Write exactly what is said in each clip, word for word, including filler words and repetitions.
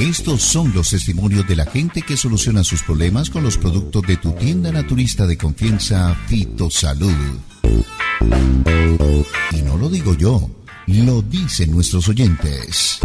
Estos son los testimonios de la gente que soluciona sus problemas con los productos de tu tienda naturista de confianza, Fitosalud. Y no lo digo yo, lo dicen nuestros oyentes.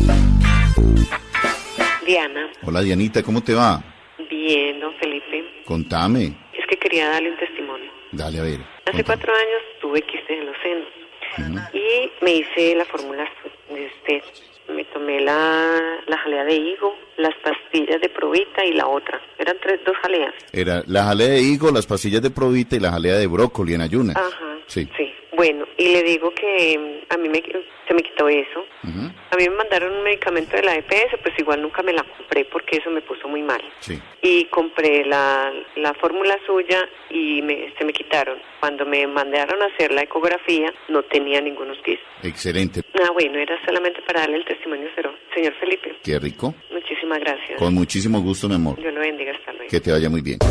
Diana. Hola Dianita, ¿cómo te va? Bien, don Felipe. Contame. Es que quería darle un testimonio. Dale, a ver. Hace contame. cuatro años tuve quistes en los senos. Uh-huh. Y me hice la fórmula de usted. Me tomé la, la jalea de higo, las pastillas de Provita y la otra. Eran tres, dos jaleas. Era la jalea de higo, las pastillas de Provita y la jalea de brócoli en ayunas. Ajá. Sí. Sí. Bueno, y le digo que a mí me, se me quitó eso. Uh-huh. A mí me mandaron un medicamento de la E P S, pues igual nunca me la compré porque eso me puso muy mal. Sí. Y compré la, la fórmula suya y me, se me quitaron. Cuando me mandaron a hacer la ecografía, no tenía ningunos quistes. Excelente. Ah, bueno, era solamente para darle el testimonio, cero. Señor Felipe. Qué rico. Muchísimas gracias. Con muchísimo gusto, mi amor. Dios lo bendiga, hasta luego. Que te vaya muy bien.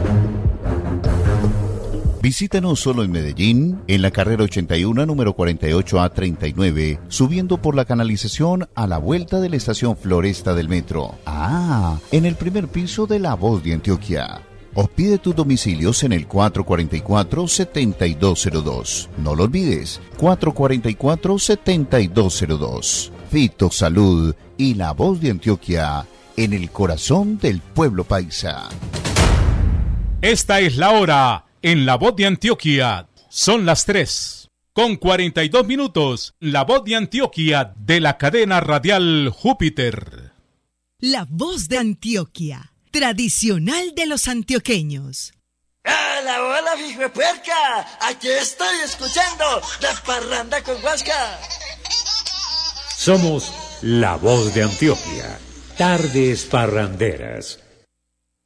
Visítanos solo en Medellín, en la carrera ochenta y uno, número cuarenta y ocho A treinta y nueve, subiendo por la canalización a la vuelta de la estación Floresta del metro. Ah, en el primer piso de La Voz de Antioquia. O pide tus domicilios en el cuatro cuatro cuatro, siete dos cero dos. No lo olvides, cuatro cuatro cuatro, siete dos cero dos. Fitosalud y La Voz de Antioquia, en el corazón del pueblo paisa. Esta es la hora. En La Voz de Antioquia son las tres, con cuarenta y dos minutos, La Voz de Antioquia de la cadena radial Júpiter. La Voz de Antioquia, tradicional de los antioqueños. ¡Hola, hola, hijo puerca! Aquí estoy escuchando la parranda con Huasca. Somos La Voz de Antioquia, tardes parranderas.